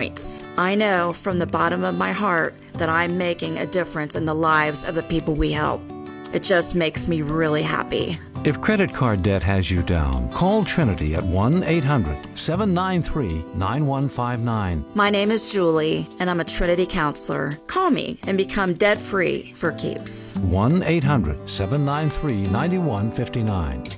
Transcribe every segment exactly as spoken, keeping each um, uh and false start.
points. I know from the bottom of my heart that I'm making a difference in the lives of the people we help. It just makes me really happy. If credit card debt has you down, call Trinity at one eight hundred seven nine three nine one five nine. My name is Julie, and I'm a Trinity counselor. Call me and become debt-free for keeps. one eight hundred seven nine three nine one five nine.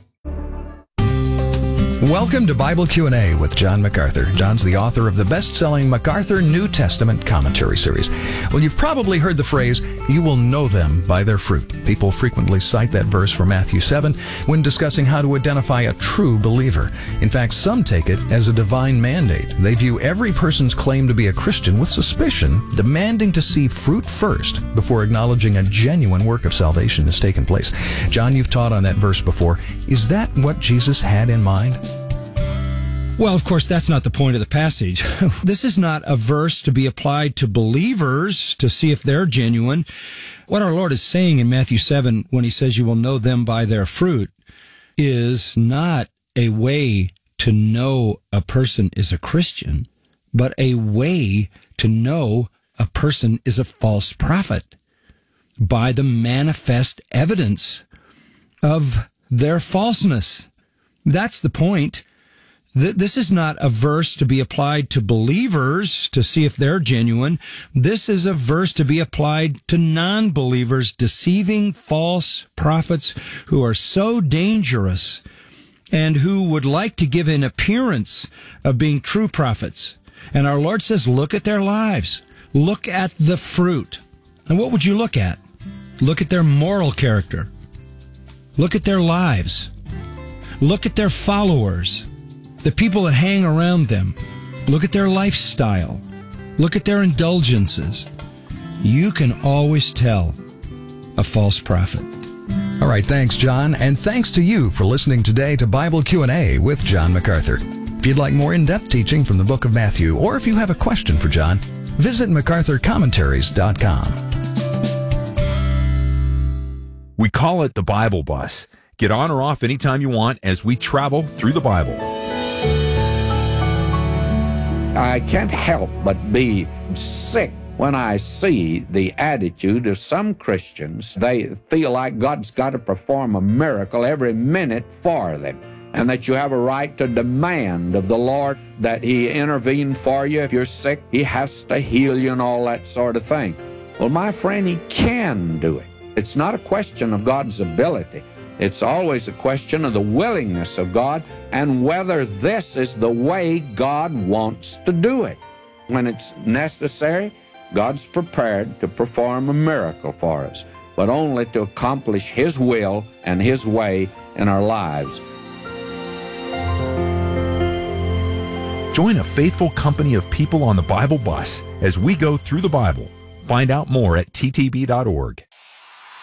Welcome to Bible Q and A with John MacArthur. John's the author of the best-selling MacArthur New Testament Commentary Series. Well, you've probably heard the phrase, "You will know them by their fruit." People frequently cite that verse from Matthew seven when discussing how to identify a true believer. In fact, some take it as a divine mandate. They view every person's claim to be a Christian with suspicion, demanding to see fruit first before acknowledging a genuine work of salvation has taken place. John, you've taught on that verse before. Is that what Jesus had in mind? Well, of course, that's not the point of the passage. This is not a verse to be applied to believers to see if they're genuine. What our Lord is saying in Matthew seven when he says you will know them by their fruit is not a way to know a person is a Christian, but a way to know a person is a false prophet by the manifest evidence of their falseness. That's the point. This is not a verse to be applied to believers to see if they're genuine. This is a verse to be applied to non-believers, deceiving false prophets who are so dangerous and who would like to give an appearance of being true prophets. And our Lord says, look at their lives. Look at the fruit. And what would you look at? Look at their moral character. Look at their lives. Look at their followers. The people that hang around them. Look at their lifestyle. Look at their indulgences. You can always tell a false prophet. All right, thanks, John, and thanks to you for listening today to Bible Q and A with John MacArthur. If you'd like more in-depth teaching from the book of Matthew, or if you have a question for John, visit macarthur commentaries dot com. We call it the Bible Bus. Get on or off anytime you want as we travel through the Bible. I can't help but be sick when I see the attitude of some Christians. They feel like God's got to perform a miracle every minute for them, and that you have a right to demand of the Lord that He intervene for you. If you're sick, He has to heal you and all that sort of thing. Well, my friend, He can do it. It's not a question of God's ability. It's always a question of the willingness of God and whether this is the way God wants to do it. When it's necessary, God's prepared to perform a miracle for us, but only to accomplish His will and His way in our lives. Join a faithful company of people on the Bible Bus as we go through the Bible. Find out more at t t b dot org.